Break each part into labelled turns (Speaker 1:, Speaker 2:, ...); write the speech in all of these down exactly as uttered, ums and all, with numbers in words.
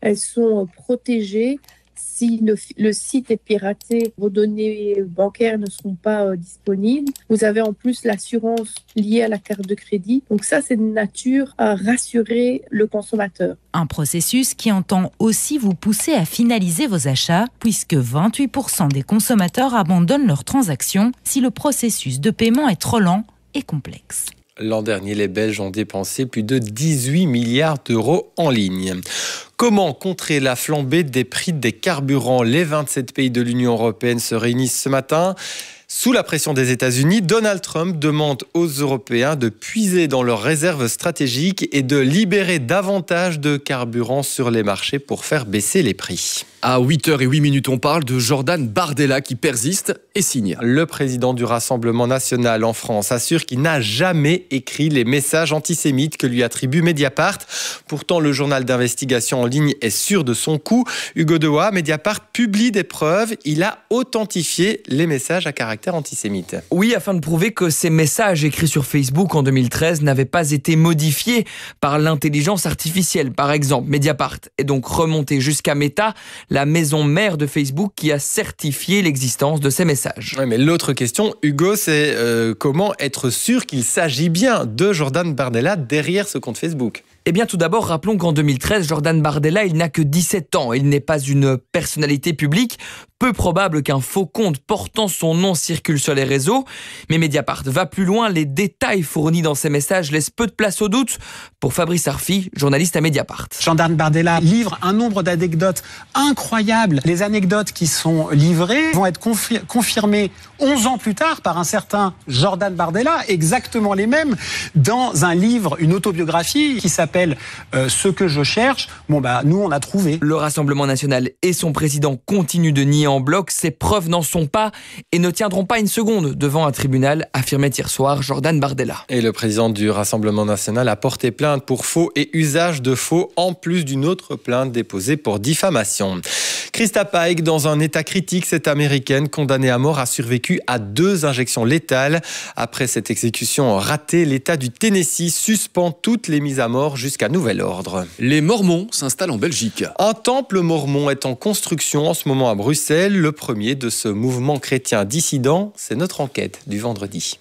Speaker 1: elles sont protégées. Si le, le site est piraté, vos données bancaires ne seront pas euh, disponibles. Vous avez en plus l'assurance liée à la carte de crédit. Donc ça, c'est de nature à rassurer le consommateur.
Speaker 2: Un processus qui entend aussi vous pousser à finaliser vos achats, puisque vingt-huit pour cent des consommateurs abandonnent leurs transactions si le processus de paiement est trop lent et complexe.
Speaker 3: L'an dernier, les Belges ont dépensé plus de dix-huit milliards d'euros en ligne. Comment contrer la flambée des prix des carburants ? Les vingt-sept pays de l'Union européenne se réunissent ce matin. Sous la pression des États-Unis, Donald Trump demande aux Européens de puiser dans leurs réserves stratégiques et de libérer davantage de carburant sur les marchés pour faire baisser les prix.
Speaker 4: À huit heures zéro huit, on parle de Jordan Bardella qui persiste et signe.
Speaker 3: Le président du Rassemblement national en France assure qu'il n'a jamais écrit les messages antisémites que lui attribue Mediapart. Pourtant, le journal d'investigation en ligne est sûr de son coup. Hugo Dewa, Mediapart publie des preuves. Il a authentifié les messages à caractère antisémite.
Speaker 5: Oui, afin de prouver que ces messages écrits sur Facebook en deux mille treize n'avaient pas été modifiés par l'intelligence artificielle. Par exemple, Mediapart est donc remonté jusqu'à Meta, la maison mère de Facebook qui a certifié l'existence de ces messages.
Speaker 3: Oui, mais l'autre question, Hugo, c'est euh, comment être sûr qu'il s'agit bien de Jordan Bardella derrière ce compte Facebook ?
Speaker 5: Eh bien, tout d'abord, rappelons qu'en deux mille treize, Jordan Bardella, il n'a que dix-sept ans. Il n'est pas une personnalité publique. Peu probable qu'un faux compte portant son nom circule sur les réseaux. Mais Mediapart va plus loin. Les détails fournis dans ces messages laissent peu de place au doute. Pour Fabrice Arfi, journaliste à Mediapart.
Speaker 6: Jordan Bardella livre un nombre d'anecdotes incroyables. Les anecdotes qui sont livrées vont être confir- confirmées onze ans plus tard par un certain Jordan Bardella, exactement les mêmes, dans un livre, une autobiographie qui s'appelle euh, « Ce que je cherche ». Bon, bah, nous, on a trouvé.
Speaker 5: Le Rassemblement national et son président continuent de nier en bloc. Ces preuves n'en sont pas et ne tiendront pas une seconde devant un tribunal, affirmait hier soir Jordan Bardella.
Speaker 3: Et le président du Rassemblement national a porté plainte pour faux et usage de faux, en plus d'une autre plainte déposée pour diffamation. Krista Paik, dans un état critique, cette américaine condamnée à mort a survécu à deux injections létales. Après cette exécution ratée, l'État du Tennessee suspend toutes les mises à mort jusqu'à nouvel ordre.
Speaker 4: Les Mormons s'installent en Belgique.
Speaker 3: Un temple mormon est en construction en ce moment à Bruxelles. Le premier de ce mouvement chrétien dissident, c'est notre enquête du vendredi.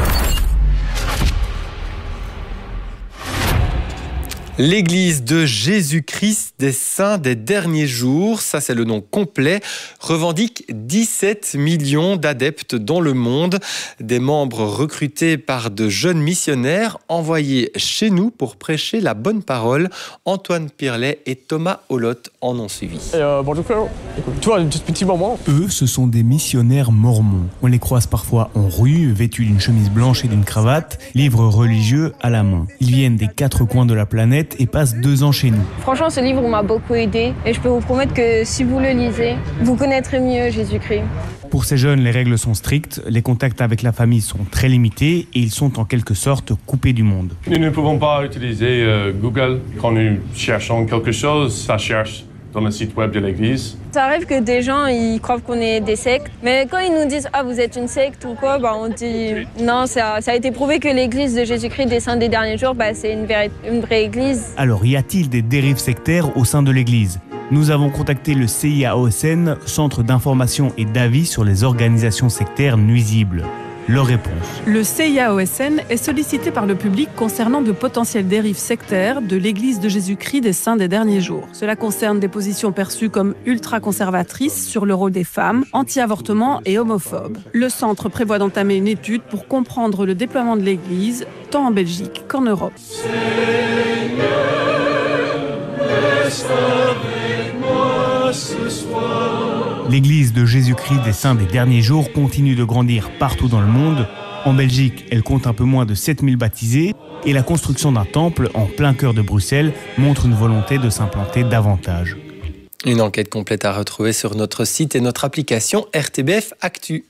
Speaker 3: L'église de Jésus-Christ des Saints des Derniers Jours, ça c'est le nom complet, revendique dix-sept millions d'adeptes dans le monde. Des membres recrutés par de jeunes missionnaires envoyés chez nous pour prêcher la bonne parole. Antoine Pirlet et Thomas Holotte en ont suivi.
Speaker 7: Euh, bonjour frère, tu vois, un petit moment.
Speaker 8: Eux, ce sont des missionnaires mormons. On les croise parfois en rue, vêtus d'une chemise blanche et d'une cravate, livres religieux à la main. Ils viennent des quatre coins de la planète et passe deux ans chez nous.
Speaker 9: Franchement, ce livre m'a beaucoup aidé et je peux vous promettre que si vous le lisez, vous connaîtrez mieux Jésus-Christ.
Speaker 8: Pour ces jeunes, les règles sont strictes, les contacts avec la famille sont très limités et ils sont en quelque sorte coupés du monde.
Speaker 7: Nous ne pouvons pas utiliser euh, Google quand nous cherchons quelque chose, ça cherche dans le site web de l'église.
Speaker 9: Ça arrive que des gens ils croient qu'on est des sectes, mais quand ils nous disent « Ah, vous êtes une secte ou quoi », bah, on dit « Non, ça, ça a été prouvé que l'église de Jésus-Christ des Saints des Derniers Jours, bah, c'est une vraie, une vraie église. »
Speaker 8: Alors, y a-t-il des dérives sectaires au sein de l'église ? Nous avons contacté le C I A O S N, Centre d'information et d'avis sur les organisations sectaires nuisibles. Leur réponse.
Speaker 10: Le C I A O S N est sollicité par le public concernant de potentielles dérives sectaires de l'Église de Jésus-Christ des Saints des Derniers Jours. Cela concerne des positions perçues comme ultra-conservatrices sur le rôle des femmes, anti-avortement et homophobes. Le centre prévoit d'entamer une étude pour comprendre le déploiement de l'Église, tant en Belgique qu'en Europe. Seigneur, reste avec moi ce soir.
Speaker 8: L'Église de Jésus-Christ des Saints des Derniers Jours continue de grandir partout dans le monde. En Belgique, elle compte un peu moins de sept mille baptisés et la construction d'un temple en plein cœur de Bruxelles montre une volonté de s'implanter davantage.
Speaker 3: Une enquête complète à retrouver sur notre site et notre application R T B F Actu.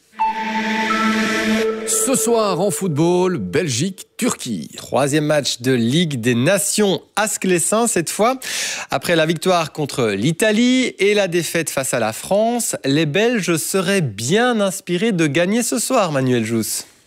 Speaker 4: Ce soir en football, Belgique-Turquie.
Speaker 3: Troisième match de Ligue des Nations à Sclessin cette fois. Après la victoire contre l'Italie et la défaite face à la France, les Belges seraient bien inspirés de gagner ce soir, Manuel Jousse.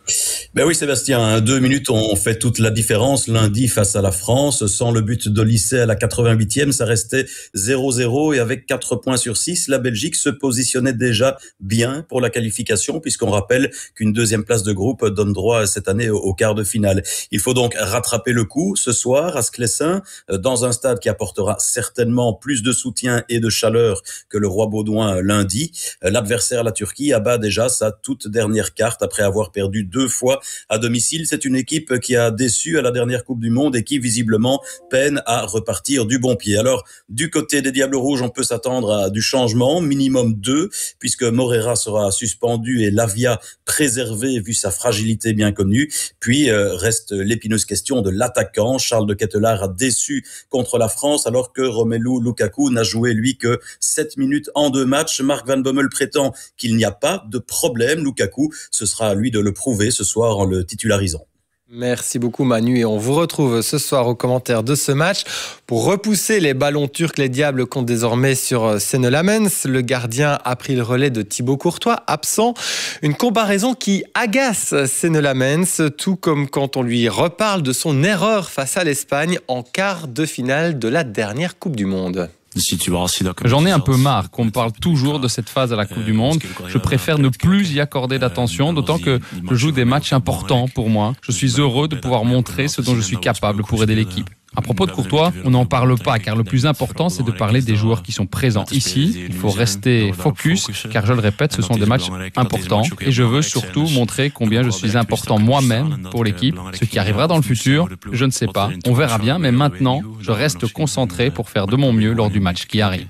Speaker 11: Ben oui, Sébastien, deux minutes ont fait toute la différence lundi face à la France. Sans le but de Lisset à la quatre-vingt-huitième, ça restait zéro zéro et avec quatre points sur six, la Belgique se positionnait déjà bien pour la qualification puisqu'on rappelle qu'une deuxième place de groupe donne droit cette année au quart de finale. Il faut donc rattraper le coup ce soir à Sclessin, dans un stade qui apportera certainement plus de soutien et de chaleur que le Roi Baudouin lundi. L'adversaire, la Turquie, abat déjà sa toute dernière carte après avoir perdu deux fois à domicile. C'est une équipe qui a déçu à la dernière Coupe du Monde et qui visiblement peine à repartir du bon pied. Alors, du côté des Diables Rouges, on peut s'attendre à du changement, minimum deux, puisque Morera sera suspendu et Lavia préservé vu sa fragilité bien connue. Puis euh, reste l'épineuse question de l'attaquant. Charles de Ketelaere a déçu contre la France alors que Romelu Lukaku n'a joué lui que sept minutes en deux matchs. Mark Van Bommel prétend qu'il n'y a pas de problème. Lukaku, ce sera à lui de le prouver ce soir en le titularisant.
Speaker 3: Merci beaucoup Manu et on vous retrouve ce soir aux commentaires de ce match. Pour repousser les ballons turcs, les Diables comptent désormais sur Senne Lammens. Le gardien a pris le relais de Thibaut Courtois, absent. Une comparaison qui agace Senne Lammens, tout comme quand on lui reparle de son erreur face à l'Espagne en quart de finale de la dernière Coupe du Monde.
Speaker 12: J'en ai un peu marre qu'on me parle toujours de cette phase à la Coupe du Monde. Je préfère ne plus y accorder d'attention, d'autant que je joue des matchs importants pour moi. Je suis heureux de pouvoir montrer ce dont je suis capable pour aider l'équipe. À propos de Courtois, on n'en parle pas car le plus important c'est de parler des joueurs qui sont présents ici. Il faut rester focus car je le répète, ce sont des matchs importants et je veux surtout montrer combien je suis important moi-même pour l'équipe. Ce qui arrivera dans le futur, je ne sais pas. On verra bien, mais maintenant, je reste concentré pour faire de mon mieux lors du match qui arrive.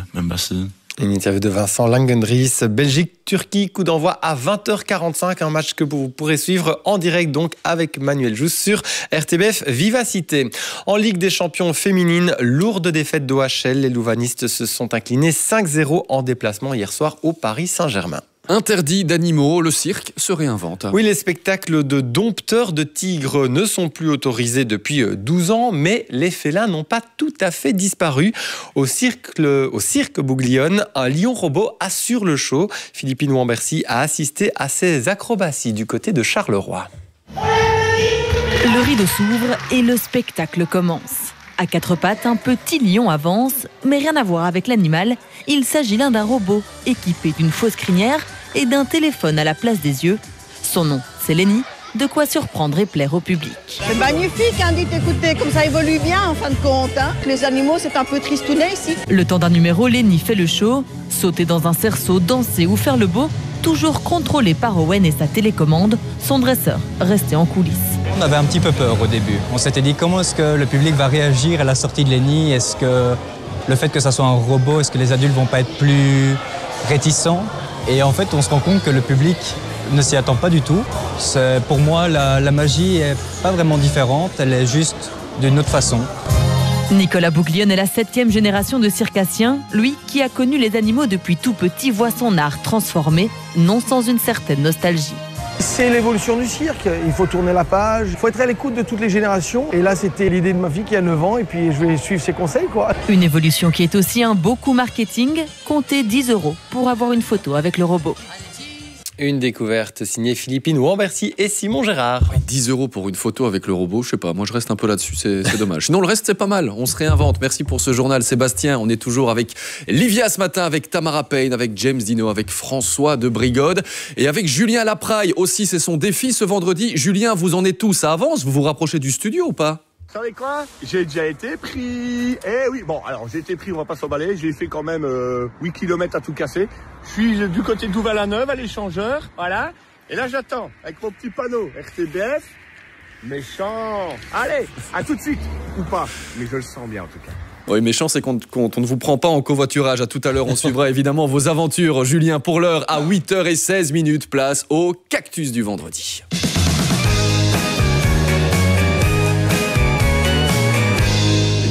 Speaker 3: Une interview de Vincent Langendries, Belgique-Turquie, coup d'envoi à vingt heures quarante-cinq, un match que vous pourrez suivre en direct donc avec Manuel Jousse sur R T B F Vivacité. En Ligue des champions féminines, lourde défaite d'O H L, les louvanistes se sont inclinés cinq zéro en déplacement hier soir au Paris Saint-Germain.
Speaker 4: Interdit d'animaux, le cirque se réinvente.
Speaker 3: Oui, les spectacles de dompteurs de tigres ne sont plus autorisés depuis douze ans, mais les félins n'ont pas tout à fait disparu. Au cirque, au cirque Bouglione, un lion robot assure le show. Philippine Wambercy a assisté à ses acrobaties du côté de Charleroi.
Speaker 13: Le rideau s'ouvre et le spectacle commence. À quatre pattes, un petit lion avance, mais rien à voir avec l'animal. Il s'agit l'un d'un robot équipé d'une fausse crinière et d'un téléphone à la place des yeux. Son nom, c'est Lenny, de quoi surprendre et plaire au public.
Speaker 14: C'est magnifique, hein, dites, écoutez, comme ça évolue bien en fin de compte. Hein. Les animaux, c'est un peu tristounet ici.
Speaker 13: Le temps d'un numéro, Lenny fait le show. Sauter dans un cerceau, danser ou faire le beau, toujours contrôlé par Owen et sa télécommande, son dresseur resté en coulisses.
Speaker 15: On avait un petit peu peur au début. On s'était dit comment est-ce que le public va réagir à la sortie de Lenny. Est-ce que le fait que ça soit un robot, est-ce que les adultes vont pas être plus réticents? Et en fait, on se rend compte que le public ne s'y attend pas du tout. C'est, pour moi, la, la magie est pas vraiment différente, elle est juste d'une autre façon.
Speaker 13: Nicolas Bouglione est la septième génération de circassiens. Lui, qui a connu les animaux depuis tout petit, voit son art transformé, non sans une certaine nostalgie.
Speaker 16: C'est l'évolution du cirque, il faut tourner la page, il faut être à l'écoute de toutes les générations. Et là, c'était l'idée de ma fille qui a neuf ans et puis je vais suivre ses conseils, quoi.
Speaker 13: Une évolution qui est aussi un beau coup marketing. Comptez dix euros pour avoir une photo avec le robot.
Speaker 3: Une découverte signée Philippine Wambercy et Simon Gérard.
Speaker 4: Ouais, dix euros pour une photo avec le robot, je sais pas, moi je reste un peu là-dessus, c'est, c'est dommage. Sinon le reste c'est pas mal, on se réinvente. Merci pour ce journal Sébastien, on est toujours avec Livia ce matin, avec Tamara Payne, avec James Dino, avec François de Brigode et avec Julien Lapraille aussi, c'est son défi ce vendredi. Julien, vous en êtes où? Ça avance? Vous vous rapprochez du studio ou pas?
Speaker 17: Vous savez quoi? J'ai déjà été pris. Eh oui, bon, alors j'ai été pris, on va pas s'emballer. J'ai fait quand même euh, huit kilomètres à tout casser. Je suis du côté de Louvain-la-Neuve, à l'échangeur, voilà. Et là, j'attends, avec mon petit panneau R T B F. Méchant. Allez, à tout de suite. Ou pas, mais je le sens bien en tout cas.
Speaker 4: Oui, méchant, c'est qu'on, qu'on ne vous prend pas en covoiturage. À tout à l'heure, on suivra évidemment vos aventures. Julien, pour l'heure, à huit heures seize, place au Cactus du vendredi.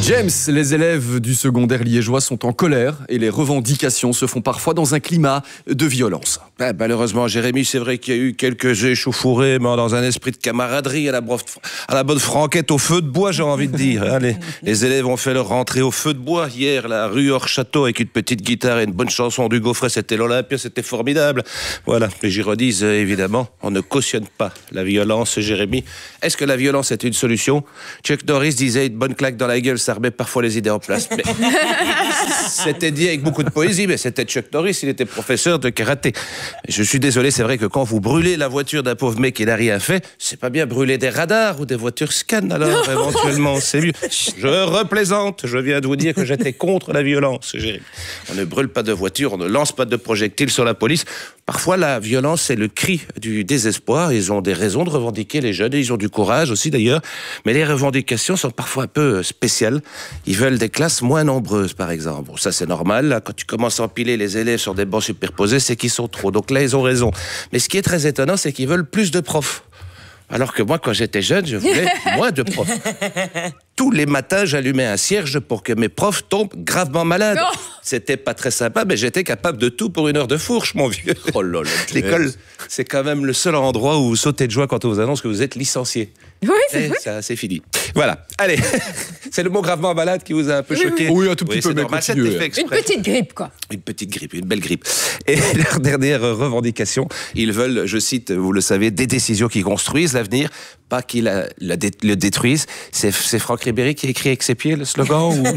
Speaker 4: James, les élèves du secondaire liégeois sont en colère et les revendications se font parfois dans un climat de violence.
Speaker 18: Ah, malheureusement, Jérémy, c'est vrai qu'il y a eu quelques échauffourées, mais dans un esprit de camaraderie, à la, brof... à la bonne franquette, au feu de bois, j'ai envie de dire. Hein, les, les élèves ont fait leur rentrée au feu de bois hier, la rue hors château, avec une petite guitare et une bonne chanson du Gaufret. C'était l'Olympia, c'était formidable. Voilà, mais j'y redise, euh, évidemment, on ne cautionne pas la violence, Jérémy. Est-ce que la violence est une solution? Chuck Norris disait, une bonne claque dans la gueule, ça remet parfois les idées en place. Mais... c'était dit avec beaucoup de poésie, mais c'était Chuck Norris, il était professeur de karaté. Je suis désolé, c'est vrai que quand vous brûlez la voiture d'un pauvre mec qui n'a rien fait, c'est pas bien brûler des radars ou des voitures scan, alors éventuellement, c'est mieux. Je replaisante, je viens de vous dire que j'étais contre la violence, Jérémy. On ne brûle pas de voiture, on ne lance pas de projectiles sur la police. Parfois, la violence, c'est le cri du désespoir. Ils ont des raisons de revendiquer, les jeunes, et ils ont du courage aussi d'ailleurs. Mais les revendications sont parfois un peu spéciales. Ils veulent des classes moins nombreuses, par exemple. Bon, ça, c'est normal. Là, quand tu commences à empiler les élèves sur des bancs superposés, c'est qu'ils sont trop. Donc là, ils ont raison. Mais ce qui est très étonnant, c'est qu'ils veulent plus de profs. Alors que moi, quand j'étais jeune, je voulais moins de profs. Tous les matins, j'allumais un cierge pour que mes profs tombent gravement malades. Oh, c'était pas très sympa, mais j'étais capable de tout pour une heure de fourche, mon vieux. Oh là là. L'école, c'est quand même le seul endroit où vous sautez de joie quand on vous annonce que vous êtes licencié.
Speaker 10: Oui, c'est vrai.
Speaker 18: Ça, c'est fini. Voilà. Allez. C'est le mot gravement malade qui vous a un peu
Speaker 4: oui,
Speaker 18: choqué.
Speaker 4: Oui, un tout petit oui, peu, mais
Speaker 18: normal.
Speaker 19: Une petite grippe, quoi.
Speaker 18: Une petite grippe, une belle grippe. Et leur dernière revendication, ils veulent, je cite, vous le savez, des décisions qui construisent l'avenir, pas qui la, la dé, le détruisent. C'est, c'est Franck Ribéry qui a écrit avec ses pieds le slogan ou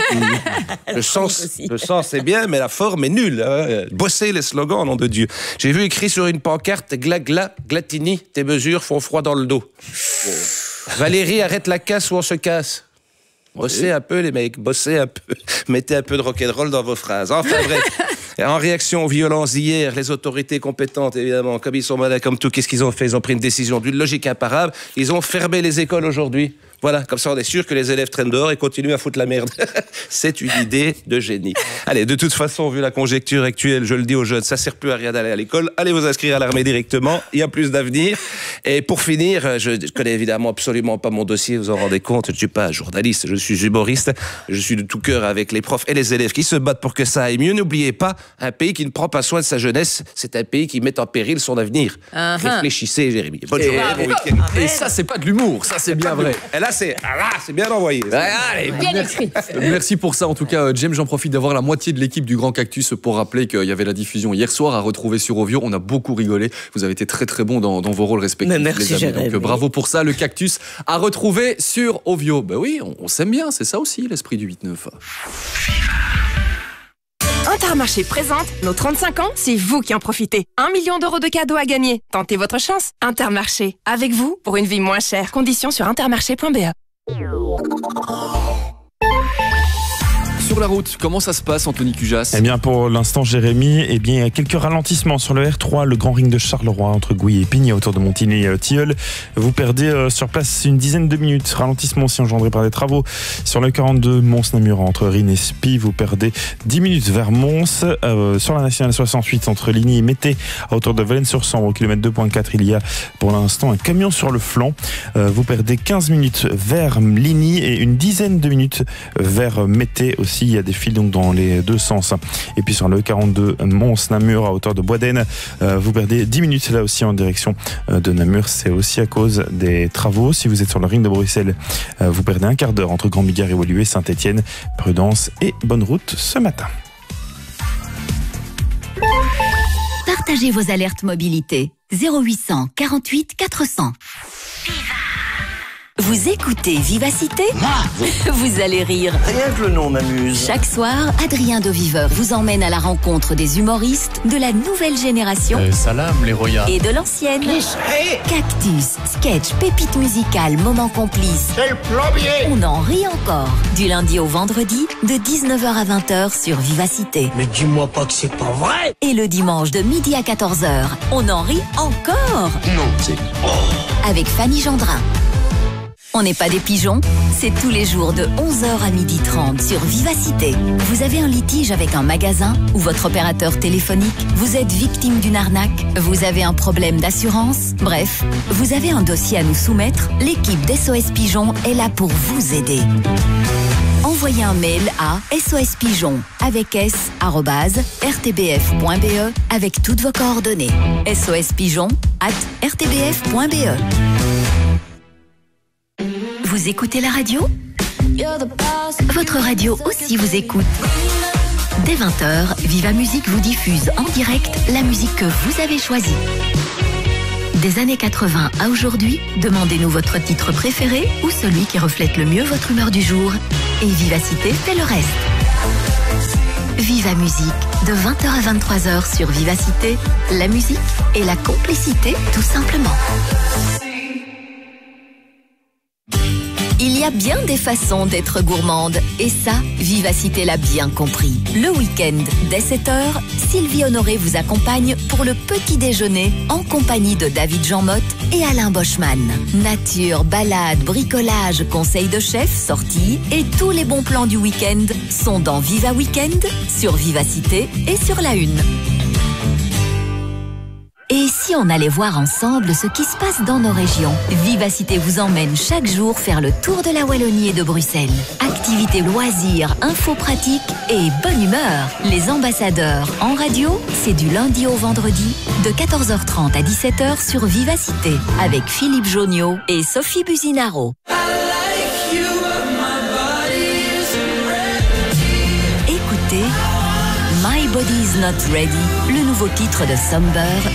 Speaker 18: le sens, le sens c'est bien, mais la forme est nulle. Hein. Bossez les slogans, nom de Dieu. J'ai vu écrit sur une pancarte gla gla Glatini, tes mesures font froid dans le dos. Oh. Valérie, arrête la casse ou on se casse. Bossez un peu les mecs, bossez un peu. Mettez un peu de rock'n'roll dans vos phrases. Enfin bref. Et en réaction aux violences d'hier, les autorités compétentes, évidemment, comme ils sont malades comme tout, qu'est-ce qu'ils ont fait? Ils ont pris une décision d'une logique imparable. Ils ont fermé les écoles aujourd'hui. Voilà, comme ça on est sûr que les élèves traînent dehors et continuent à foutre la merde. C'est une idée de génie. Allez, de toute façon, vu la conjecture actuelle, je le dis aux jeunes, ça sert plus à rien d'aller à l'école. Allez vous inscrire à l'armée directement, il y a plus d'avenir. Et pour finir, je connais évidemment absolument pas mon dossier, vous en rendez compte, je ne suis pas journaliste, je suis humoriste. Je suis de tout cœur avec les profs et les élèves qui se battent pour que ça aille mieux. N'oubliez pas, un pays qui ne prend pas soin de sa jeunesse, c'est un pays qui met en péril son avenir. Uh-huh. Réfléchissez, Jérémy. Bonne journée, bon week-end.
Speaker 4: Et ça, c'est pas de l'humour, ça c'est bien vrai.
Speaker 18: Et là, c'est, ah, c'est bien envoyé.
Speaker 4: Allez, bien écrit. Merci pour ça. En tout cas, James, j'en profite d'avoir la moitié de l'équipe du Grand Cactus pour rappeler qu'il y avait la diffusion hier soir à retrouver sur Ovio. On a beaucoup rigolé. Vous avez été très très bons dans, dans vos rôles respectifs. Mais merci, les amis. Donc bravo pour ça. Le Cactus à retrouver sur Ovio. Ben oui, on, on s'aime bien. C'est ça aussi l'esprit du huit neuf.
Speaker 20: Intermarché présente nos trente-cinq ans, c'est vous qui en profitez. Un million d'euros de cadeaux à gagner. Tentez votre chance. Intermarché, avec vous pour une vie moins chère. Conditions sur intermarché point b e.
Speaker 4: Sur la route, comment ça se passe, Anthony Cujas?
Speaker 21: Eh bien, pour l'instant, Jérémy, eh bien, il y a quelques ralentissements sur le R trois, le grand ring de Charleroi, entre Gouy et Pigny, autour de Montigny-Tilleul. Vous perdez euh, sur place une dizaine de minutes. Ralentissement aussi engendré par des travaux sur le quarante-deux, Mons-Namur, entre Rhin et Spie. Vous perdez dix minutes vers Mons. Euh, sur la nationale soixante-huit, entre Ligny et Mété, à hauteur de Valence-sur-Sambre, au kilomètre deux virgule quatre, il y a pour l'instant un camion sur le flanc. Euh, vous perdez quinze minutes vers Ligny et une dizaine de minutes vers Mété aussi. Il y a des fils donc dans les deux sens. Et puis sur le quarante-deux, Mons-Namur, à hauteur de Boisdaine, euh, vous perdez dix minutes là aussi en direction de Namur. C'est aussi à cause des travaux. Si vous êtes sur le ring de Bruxelles, euh, vous perdez un quart d'heure entre Grand-Bigard et Woluwe, Saint-Etienne. Prudence et bonne route ce matin.
Speaker 22: Partagez vos alertes mobilité. zéro huit cent quarante-huit quatre cents. Vous écoutez Vivacité ? Vous allez rire.
Speaker 23: Rien que le nom m'amuse.
Speaker 22: Chaque soir, Adrien Doviveur vous emmène à la rencontre des humoristes de la nouvelle génération
Speaker 24: euh, salam les royas
Speaker 22: et de l'ancienne.
Speaker 23: Hey.
Speaker 22: Cactus, sketch, pépites musicales, moments complices.
Speaker 23: C'est le plombier.
Speaker 22: On en rit encore. Du lundi au vendredi, de dix-neuf heures à vingt heures sur Vivacité.
Speaker 23: Mais dis-moi pas que c'est pas vrai.
Speaker 22: Et le dimanche de midi à quatorze heures, on en rit encore.
Speaker 23: Non, c'est... Oh.
Speaker 22: Avec Fanny Gendrin. On n'est pas des pigeons, c'est tous les jours de onze heures à midi trente sur Vivacité. Vous avez un litige avec un magasin ou votre opérateur téléphonique, vous êtes victime d'une arnaque, vous avez un problème d'assurance, bref, vous avez un dossier à nous soumettre, l'équipe d'S O S Pigeons est là pour vous aider. envoyez un mail à S O S Pigeon avec s arobase r t b f point b e avec toutes vos coordonnées. S O S Pigeon at r t b f point b e. Vous écoutez la radio ? Votre radio aussi vous écoute. Dès vingt heures, Viva Musique vous diffuse en direct la musique que vous avez choisie. Des années quatre-vingts à aujourd'hui, demandez-nous votre titre préféré ou celui qui reflète le mieux votre humeur du jour. Et Vivacité fait le reste. Viva Musique, de vingt heures à vingt-trois heures sur Vivacité, la musique et la complicité tout simplement. Il y a bien des façons d'être gourmande et ça, Vivacité l'a bien compris. Le week-end, dès sept heures, Sylvie Honoré vous accompagne pour le petit déjeuner en compagnie de David Jean-Motte et Alain Boschman. Nature, balade, bricolage, conseils de chef, sorties et tous les bons plans du week-end sont dans Viva Weekend, sur Vivacité et sur La Une. Et si on allait voir ensemble ce qui se passe dans nos régions ? Vivacité vous emmène chaque jour faire le tour de la Wallonie et de Bruxelles. Activités, loisirs, infos pratiques et bonne humeur. Les ambassadeurs en radio, c'est du lundi au vendredi de quatorze heures trente à dix-sept heures sur Vivacité avec Philippe Joniot et Sophie Buzinaro. Écoutez My Body's Not Ready, le nouveau titre de Somber